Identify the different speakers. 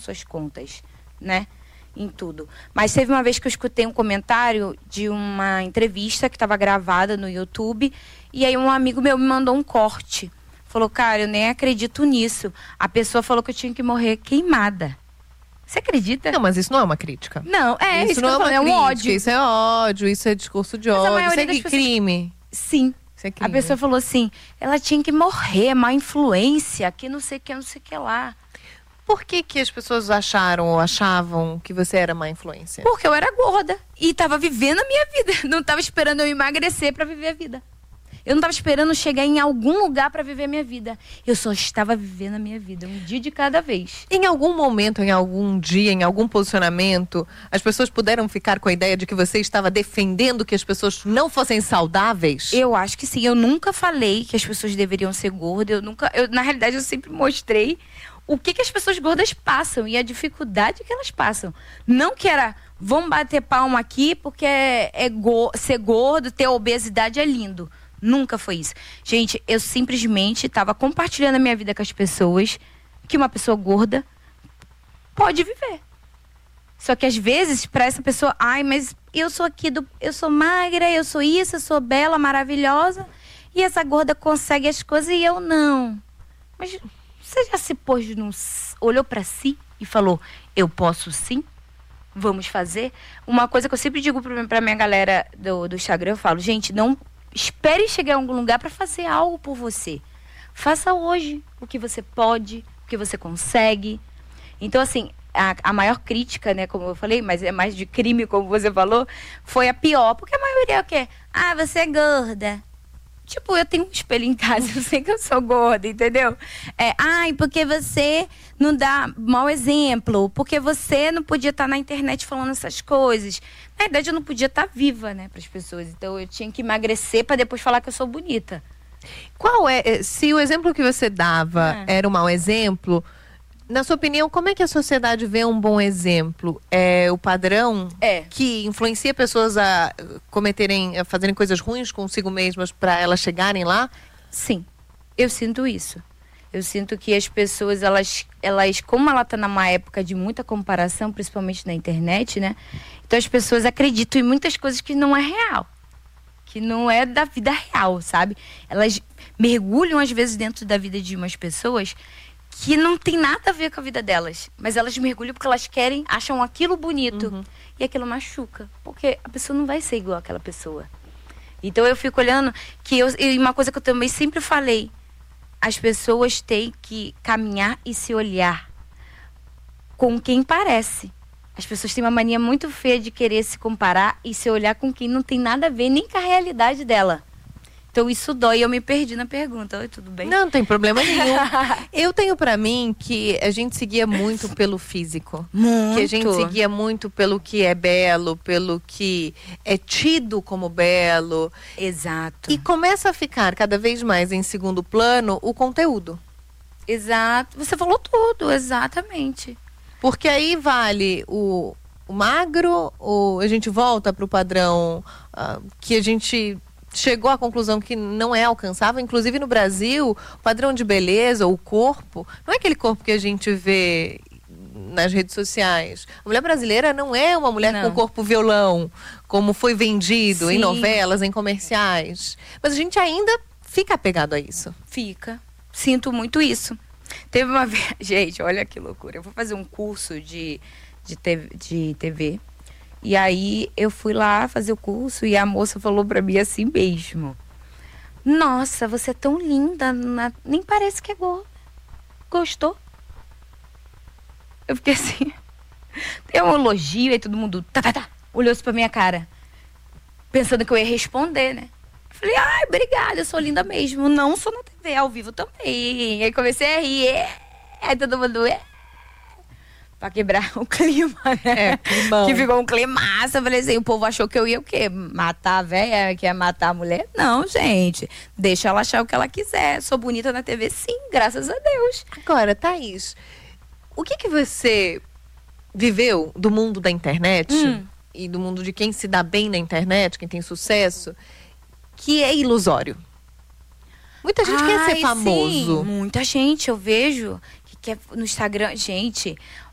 Speaker 1: suas contas, né? Em tudo. Mas teve uma vez que eu escutei um comentário de uma entrevista que estava gravada no YouTube, e aí um amigo meu me mandou um corte. Falou, cara, eu nem acredito nisso. A pessoa falou que eu tinha que morrer queimada. Você acredita?
Speaker 2: Não, mas isso não é uma crítica.
Speaker 1: Não, isso
Speaker 2: não
Speaker 1: que eu
Speaker 2: é
Speaker 1: falei, é um
Speaker 2: crítica,
Speaker 1: ódio.
Speaker 2: Isso é ódio, isso é discurso de ódio, isso é
Speaker 1: pessoas...
Speaker 2: crime.
Speaker 1: Sim.
Speaker 2: Isso é crime.
Speaker 1: A pessoa falou assim, ela tinha que morrer, má influência, que não sei o que, não sei o que lá.
Speaker 2: Por que que as pessoas acharam ou achavam que você era má influência?
Speaker 1: Porque eu era gorda e tava vivendo a minha vida. Não tava esperando eu emagrecer para viver a vida. Eu não tava esperando chegar em algum lugar para viver a minha vida. Eu só estava vivendo a minha vida, um dia de cada vez.
Speaker 2: Em algum momento, em algum dia, em algum posicionamento, as pessoas puderam ficar com a ideia de que você estava defendendo que as pessoas não fossem saudáveis?
Speaker 1: Eu acho que sim. Eu nunca falei que as pessoas deveriam ser gordas. Na realidade, eu sempre mostrei o que as pessoas gordas passam e a dificuldade que elas passam. Não que era, vamos bater palma aqui porque ser gordo, ter obesidade é lindo. Nunca foi isso. Gente, eu simplesmente estava compartilhando a minha vida com as pessoas, que uma pessoa gorda pode viver. Só que às vezes, para essa pessoa, mas eu sou magra, eu sou isso, eu sou bela, maravilhosa, e essa gorda consegue as coisas e eu não. Mas você já se olhou para si e falou, eu posso sim? Vamos fazer? Uma coisa que eu sempre digo para minha galera do Instagram, eu falo, gente, não espere chegar em algum lugar para fazer algo por você. Faça hoje o que você pode, o que você consegue. Então, assim, a maior crítica, né, como eu falei, mas é mais de crime, como você falou, foi a pior. Porque a maioria é o quê? Você é gorda. Tipo, eu tenho um espelho em casa, eu sei que eu sou gorda, entendeu? Porque você não dá mau exemplo, porque você não podia estar na internet falando essas coisas. Na verdade, eu não podia estar viva, né, para as pessoas. Então, eu tinha que emagrecer para depois falar que eu sou bonita.
Speaker 2: Se o exemplo que você dava era um mau exemplo, na sua opinião, como é que a sociedade vê um bom exemplo? É o padrão que influencia pessoas a fazerem coisas ruins consigo mesmas para elas chegarem lá?
Speaker 1: Sim, eu sinto isso. Eu sinto que as pessoas, elas como ela está numa época de muita comparação, principalmente na internet, né? Então as pessoas acreditam em muitas coisas que não é real. Que não é da vida real, sabe? Elas mergulham às vezes dentro da vida de umas pessoas que não tem nada a ver com a vida delas. Mas elas mergulham porque elas acham aquilo bonito. Uhum. E aquilo machuca. Porque a pessoa não vai ser igual àquela pessoa. Então eu fico olhando e uma coisa que eu também sempre falei. As pessoas têm que caminhar e se olhar com quem parece. As pessoas têm uma mania muito feia de querer se comparar e se olhar com quem não tem nada a ver nem com a realidade dela. Então isso dói. Eu me perdi na pergunta. Oi, tudo bem?
Speaker 2: Não tem problema nenhum. Eu tenho pra mim que a gente seguia muito pelo físico.
Speaker 1: Muito.
Speaker 2: Que a gente seguia muito pelo que é belo, pelo que é tido como belo.
Speaker 1: Exato.
Speaker 2: E começa a ficar cada vez mais em segundo plano o conteúdo.
Speaker 1: Exato. Você falou tudo, exatamente.
Speaker 2: Porque aí vale o magro, ou a gente volta pro padrão que a gente chegou à conclusão que não é alcançável. Inclusive no Brasil, o padrão de beleza, o corpo, não é aquele corpo que a gente vê nas redes sociais. A mulher brasileira não é uma mulher com corpo violão, como foi vendido em novelas, em comerciais. Mas a gente ainda fica apegado a isso.
Speaker 1: Fica. Sinto muito isso. Teve uma vez... Gente, olha que loucura. Eu vou fazer um curso de TV. E aí eu fui lá fazer o curso e a moça falou pra mim assim mesmo. Nossa, você é tão linda, nem parece que é gorda. Gostou? Eu fiquei assim, deu um elogio, aí todo mundo olhou-se pra minha cara, pensando que eu ia responder, né? Eu falei, obrigada, eu sou linda mesmo. Não sou na TV, ao vivo também. Aí comecei a rir, aí todo mundo... Pra quebrar o clima, né?
Speaker 2: Climão.
Speaker 1: Que ficou um climaço. Eu falei assim, o povo achou que eu ia o quê? Matar a véia, que ia matar a mulher? Não, gente. Deixa ela achar o que ela quiser. Sou bonita na TV, sim, graças a Deus.
Speaker 2: Agora, Thaís, o que você viveu do mundo da internet e do mundo de quem se dá bem na internet, quem tem sucesso, que é ilusório? Muita gente quer ser famoso.
Speaker 1: Sim, muita gente, eu vejo... Que é no Instagram, gente,